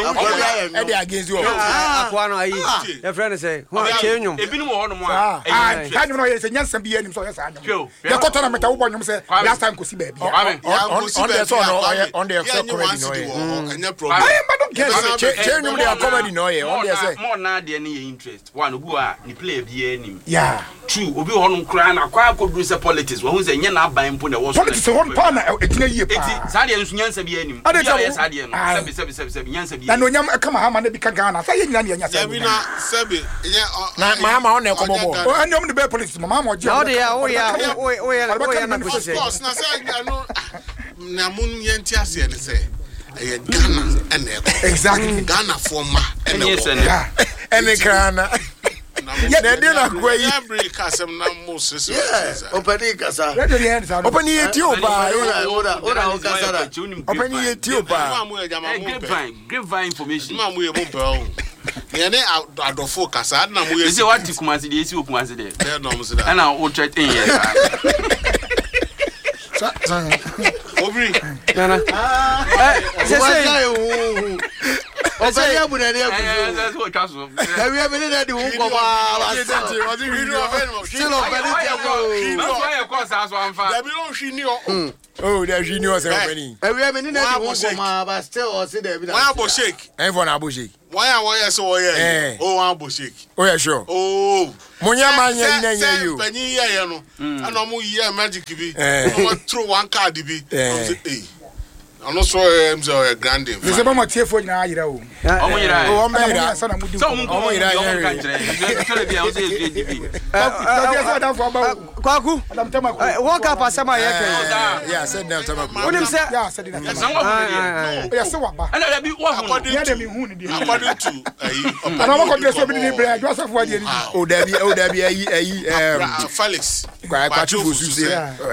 e dey against you. Akwa no ayi. Your friend say, "Who chenyum?" Ebinu wo no mo a. Ah, kan no ye say nyansa bi anim so ye say anyum. Ya kota na meta wo bonyum say blaster nkosi ba bia. On the so no on the so comedy no ye. Anya problem. I am don't get chenyum dey comedy no ye. On the say. More na de na ye interest. One obu a ni play bia anim. Yeah. True, obi hono kra na kwa akodu se politics wo hu se nye na aban mpo na wo so politics won pa na etina yie pa eti sa de nsu nyansa bi anim ya sa de no sebi sebi sebi sebi nyansa bi na no nyam kama ha ma na bi ka Ghana sa ye nyina ne nyansa ya bi na sebi na ma ma on e ko bobo o anyom de be politics ma ma je o de ya o ya o o ya o ya na ko se na sa no na mun yenti ase ne se e Ghana ene ko exactly Ghana forma ene ko ene kana yeah, they did not go. Yeah, break us some numbers. Yeah, open it, Casa. Open it, you buy. Ora, ora, ora, Casa. Open it, you buy. Grapevine, grapevine information. Mam, we won't go. Yene adofo kasa na mo yesi. Say what Kumasi dey esi Kumasi dey. Dey no mo say that. Na o threat in here. Obri. Nana. Eh, say say. Ọbẹ yẹ bu nani ekuzu. Eh, so twa so. Ewi emi ni na di hu ko ma ba sa. Odi video ọbẹ no. Still ọbẹ ni ti ko. No so ye ko sa so anfa. Dabi no hwi ni o. Oh, there's you know something. Ewi emi ni na di hu ko ma ba still o si there bi. Why abo shake? Eh for na abo shake. Why are why so why? Oh, abo shake. Oh yeah sure. Oh. Monya manya nya nya you. Penyi ye ye no. Ana mo ye magic bi. No throw one card bi. Eh. Ano so em so grande. Me se ba mo tie fo nyina ayira o. Omo yira. Oh omo yira. So na mudi. So omo yira omo ka kire. Kire bi a o se e D B. Kwaku. Adam Tamaku. Wo ka pa sama ye kan. Yeah, said that Tamaku. Unim se. Yeah, said that. Sanwa Yeah, se wa ba. Ana da bi wo hu. Yeah, dem hu ni di. According to ayi. Ana mo ko bi so bi ni bre, Joseph wa di ni. Oh, Dabi, oh Dabi ayi ayi um Felix. Kwa kwa chifu suse.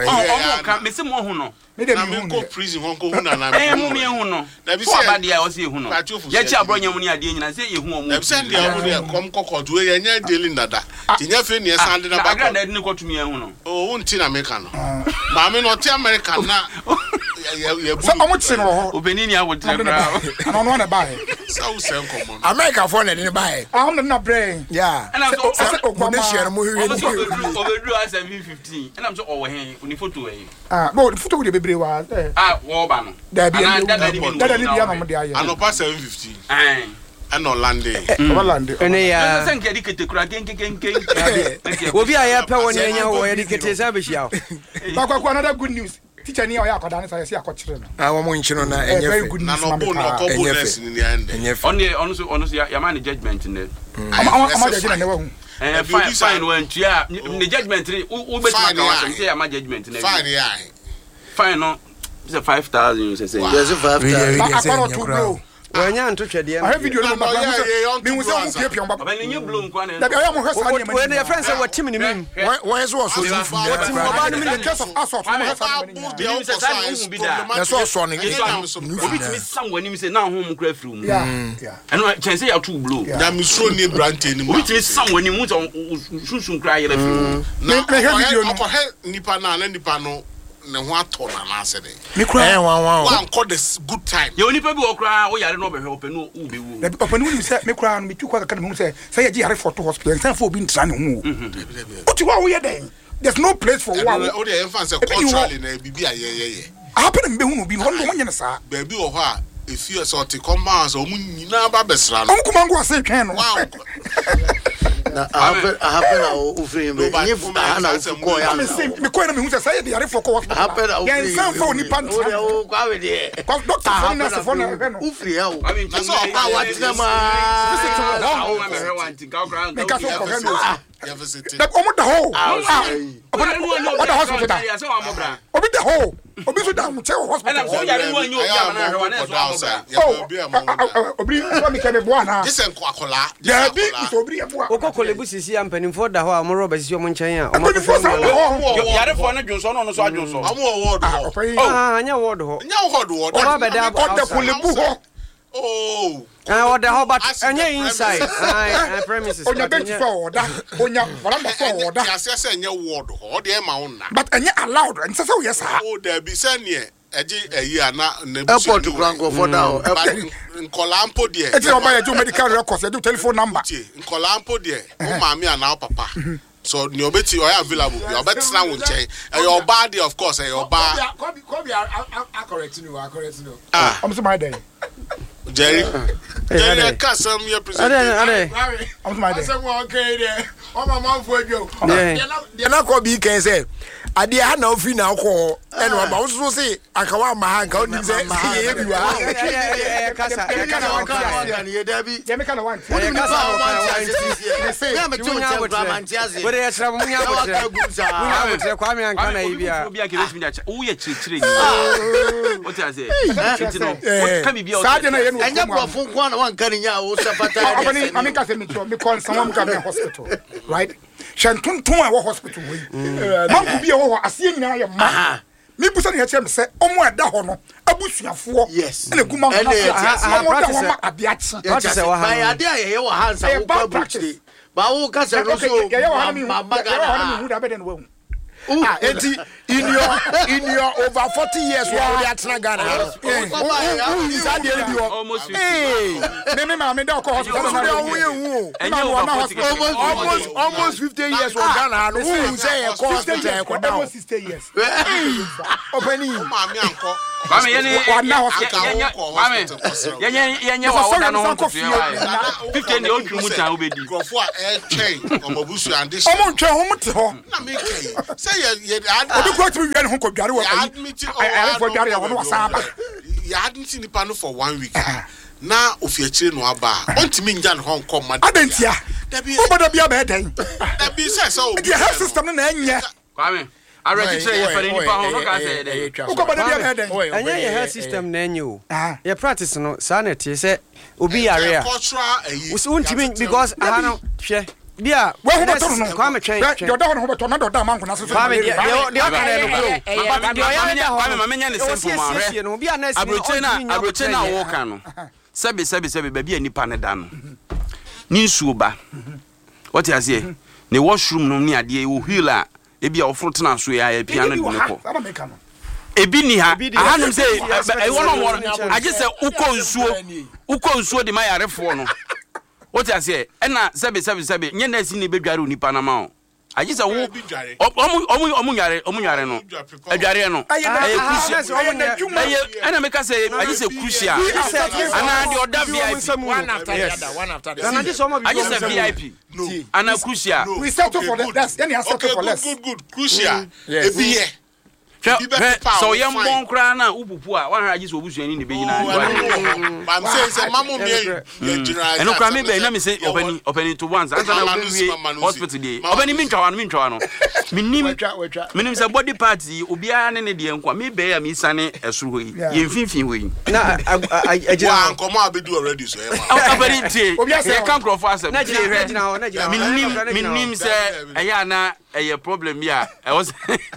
Omo ka me se mo hu no. Me dem Na me hu. go prison hon ko hu na na. Eh mu me hu no. Na bi se se ba dia o se hu no. Ye chi abro nyam ni ade nyina se ye hu omo. Na bi se dia o de kom kokodu ye nya daily nada. Ti nya fe ni e sande na ba. Agra na ni ko tumi hu no. Oh, unti na America no. Ma me no ti America na ye bu. So omo tse no ho. Obeni ni awo tire bra. Ana no na ba he. Sa u se nkomo. America for na ni buy. Ah, am na brain. Yeah. And I'm so Ogwama share mo hwe I'm so ni. overdo at seven fifteen. And I'm so owo hen uni photo e. Ah, but photo we dey bebre wa. Ah, wo ba no. Da bi Ana da da ni bi da ni bi na mo dey aye. Anopa seven fifteen. Eh. And Orlando. Orlando. Ene ya. Asa nke dikete kura ken ken ken ken. Obi a ya pe woni enya wo ya dikete sa be hia. Ba kwa another good news. Teacher ni o ya akoda ne sa yesi akọkire no. Ah, wo mo nchino na enye Very fe. good Na news. no bo no ko bonus ni ni ande. Enye fe. On the on so on so ya man judgment ne. Ama ama judge na ne wa hu. Eh fine fine when tia the judgment ni u bet ma ka wa say ya ma judgment ne. Fine ya. Fine no. It's a five thousand you say. Yes, five thousand. Ba akọrọ to bro. Wanya nto twede I have video no ba. Me hu say mu pie on ba. Ba ni bloom kwa ne. Da bi ayo mo hwesa ni we ne friends say what team ni mim. Why so so you from What there? team ba ni me case of assault mo hwesa ni. The say that who be that. Na so so ni. Obi timi sam wani mi say na ho mu kra firi mu. Yeah. Yeah. Eno chen say ya two blow. Na mi so ni brand ni mu. Obi timi sam wani mu so sunsun kra yere firi. Na me hear video no. Ko he nipa na na nipa no ne ho ato na na ase de. Me kura. Eh wan wan. Wan call this good time. Ye oni pe bi okra o yare no be hwe openu u be wu. Da bi opanu ni say me kura no me tu kwa ka me say say ye yare for to hospital. Say for obi ntra ne hu. O ti wa wo ye den. There's no place for one. O de fan say culturally na bibi aye ye ye. Happen me hu no bi no no nyene sa. Ba bi wo ho a efi so ti compounds o mu nyina ba besra no. Om kuma ngo ase twen no. Wow. Na happen happen o ufri me. Ni fu na ko ya. Me say me ko na me hu say say ye yare for ko hospital. Happen o. Ye san for ni pan. O kwa we de. Cause doctor for na for na no. Ufri ya o. I mean, Na so Ah, what na ma. Me ka so ko he no. Ya visit. Da omo da ho. Ah. Obi da hospital da. Obi da ho. Obi so da mu che hospital. Obi so mi ke me bo ana. This en kwakola. Ya bi so obi e bo. Okokole bu sisi ampanimfo da ho a mo roba sisi o mo nchen a. Omo fo sa ho. Yare fo no dwonso no no so adwonso. Amo award ho. Ah, anya word ho. Nya award ho. O ba da O da kule bu ho. Oh. Ah, what the how but anya inside. Ah, premises. Onya bench for order. Onya veranda for order. Ya se se nya award ho. De ma won na. But anya allowed. And say yes sir. Oh, there be say ne eji eyi ana na Airport Kranko for now. Nkola mpo de. Eti oba ya do medical records, ya do telephone number. Nkola mpo de. O maami ana papa. So ni obeti o available. You obeti na won chen. E your body of course, e your ba. Come come I correct you, I correct you. Ah, I'm so my day. Jerry. Jerry ka sam your president. Ade, ade. I'm so my day. I say one okay there. O ma man for you. Yeah. They na ko bi kan say ade ha na ofi na ko e no ba wo so say akawa ma ha nka oni say ye bi wa. Eh, kasa, eh, kasa, kasa. Ye dabi. Ya me kana one. Eh, kasa, kasa. Ya me tu chen bramantiaze. Where ya sra munya botre. Munya botre kwa mi anka na ibia. Obi akere timi acha. Wo ye chirechire ni. What I say? Chiti no. What can be be out? Saje na ye no. Enya kwafun kwa na wan kan nya o sapata. Abani amika se me to me call someone come in hospital. Right? Shantuntun a wo hospital we. Man ku bi e wo ase nyina ye ma. me busa ne yɛkyerɛ me sɛ ɔmo ɛda hɔ no abusuafoɔ yes ɛna guma ɛna ɔmo da hɔ ma adeakye yɛkyɛ sɛ by ade a yɛyɛ wɔ hansa wo kwa practice ba wo ka sɛ no so yɛyɛ wɔ hɔ na me hu da bɛdɛ no wahu ah enti in your in your over forty years we are at Ghana who is that the end almost hey me me ma me da ko hospital almost almost fifty years we Ghana who say e ko hospital e ko down sixty years openi Mami anko. Kwame yene Kwame yenye yenye wa woda no ho fifty ne otwu mu tan obedi Grofo a e twɛn omobusu ande. ɔmo ntwɛn ho mo te hɔ Na me kai. Say ye ye obi ko timi wiɛ ne ho kodware wɔ ayi ayi fo dware wɔ no wasaba ya admit nipa no for one week. Na ofiachire no aba. Ontimi nja ne ho nkom ma. adantia obodo bia ba ɛdan Da bi say say obi. the health system no na enye Kwame arready say ye fere nipa ho no ka say dey obodo bia ba ɛdan ɛnyɛ yɛ health system na enye o yɛ practice no saa na tie sɛ obi yare a wontimi because aha no hwɛ bia wo ho beto no Kwame twɛn yo da ho ho beto na do da man ko na so Kwame de de aka na no kro Kwame Kwame ma menya ne simple ma hwɛ no bia na abroche na abroche na wo ka no sɛbe sɛbe sɛbe ba bia nipa ne da no ni nsuo ba what you say ne washroom no ni ade wo heal a e bia wo front na so ya ya pia no de ko ebi ni ha ahanum sɛ e wono mo age sɛ ukɔ nsuo ukɔ nsuo de ma yarefo no what you say ɛna sɛbe sɛbe sɛbe nye na si ne bedware nipa na ma o age sɛ wo omu omu omu nyare omu nyare no adware no aye kusia aye ɛna meka sɛ age sɛ kusia ana de oda V I P one after the other one after the na other age sɛ omo age sɛ V I P ana kusia we settle for less then you settle Okay, for good, less good, good. Crucial. Yes. Ebi ye. so yam bon kra na upupu a wan age sɛ obusuani ne begyina I'm saying say mamu me ye jira. eno kra me be na me say opani opani to once ansa na we hospital dey opani mi ntwa no mi ntwa no minim minim say body part yi obiara ne ne de nkwa me be ya mi sane esuru yi ye mfimfin ho yi na agina Wa nkomo abedu already so e ma. opani tie say kan crofo asem na gina na gina ho na gina minim minim say eya na eye problem ya e was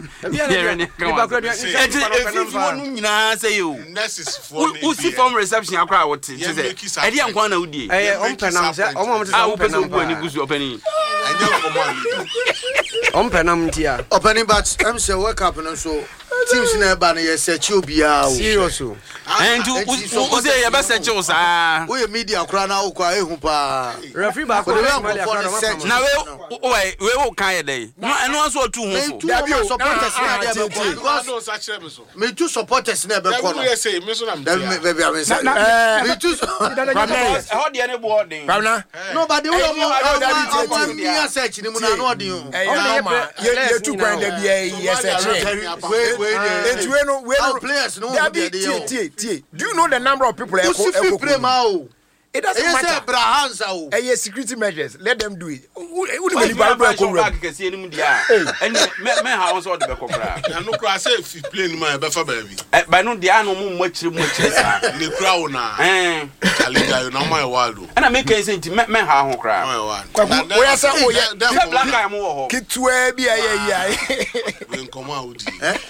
if one nyina say you Nurses for me. who see from reception akra what say e dey nkwa na udie eh ompenam se omo mo se ah upese obu ani busu opani Enye nkomo abedu. ompenam ntia opening but I'm say wake up no so teams na eba na ye search obia o serious o and who say you best search us ah we media kra na wo kwa ehu pa referee ba ko na we we we wo kan dey no eno so otu hu so dabi o supporters na dey be because No such me so. me two supporters na be ko no That we say me so na me. dabi baby am say me two how dey any board dey Pamna no but the way am am me search ni mu na no dey o eh ma ye ye tu kwan da bia ye search we we enti we no we no players no dey tie tie tie do you know the number of people who see play ma o it doesn't yes matter Abraham o eh security measures let them do it who do we we bad bro come back ke see nim dia and me me ha won so de be kokra Na no kra say if play no man be fa baby. eh ba no dia no mo mo chire mo chire sa Ne kra wo na. eh Challenge you na my waldo. ana me kan say nti me me ha ho kra My one. we are say oh yeah say black guy mo ho kitwa bi aye aye We nkomo audi.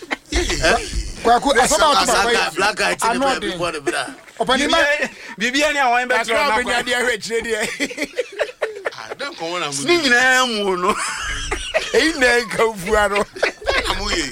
kwaku asaba Saka to black guy tin be everybody bra opani ma bibia ni awon be tro akra na bi na dia hwe chire dia Ah, dem nkomo na mu. ni nyina mu no eh na ka fua no Amu ye.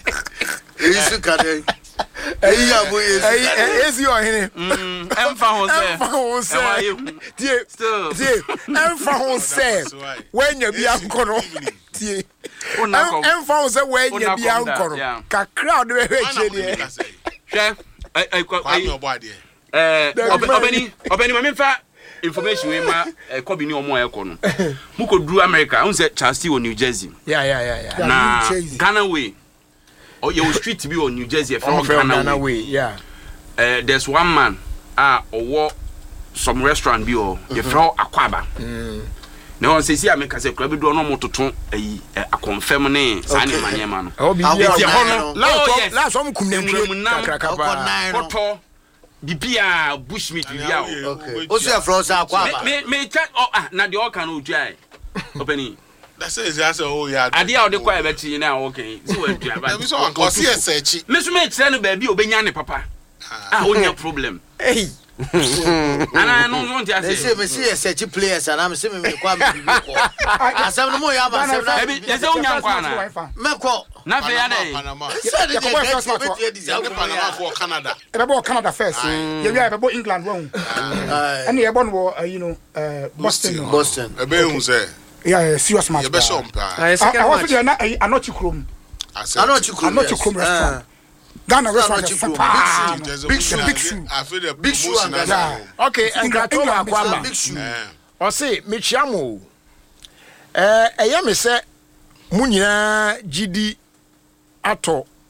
eyi ka dey eyi abo eh eyi ezi ohene emfa ho say emfa ho se tie tie emfa ho se wenya bi ankono tie emfa ho se wenya bi ankono ka crowd we hwe chire dia hwe ai ai Kwame obade. eh obani obani ma me fa information we ma kobi ni omo ekọ no mu ko duru America un say Charles T New Jersey yeah yeah yeah yeah na Ghana way oh your street be on New Jersey from Ghana way yeah uh, there's one man ah owo some restaurant bi o you throw Akwaba mm na on say see America say kura bi do no mototo ayi a confirm ne sane manye ma no oh bi yeah no last last some kum nem kakra photo bibia bushmeat bibia okay o say from sa Akwaba me me check oh ah na the all can o jai openi That's it. That's oh yeah. Adia ode kwa ebeti na okay. See we dua ba. Ebi so wan ko see search. Me so me tire no ba bi obenya ne papa. Ah, onya problem. Hey. Ana no so ntia say. Say me see search players and am say me me kwa me bi ko. Asem no mo ya ba asem na. Ebi ye say onya nkwa na. Me ko. Na fe ya dey. Say the first match for Panama for Canada. Ebe Canada first. Ye wi ebe England won. And ye born wo you know uh Boston. Boston. Ebe hu say. Yeah, serious match. You be so pa. I was there na Anochi Krom. Anochi Krom. Anochi Krom restaurant. Ghana restaurant. Big shoe. Big shoe. I feel the big shoe. Okay, and Gatola Kwamba. Big shoe. O say Michiamo. Eh, eya me say mu nyina gidi ato